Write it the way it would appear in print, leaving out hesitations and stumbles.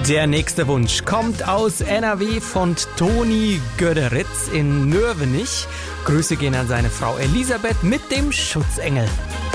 Der nächste Wunsch kommt aus NRW von Toni Göderitz in Nörvenich. Grüße gehen an seine Frau Elisabeth mit dem Schutzengel.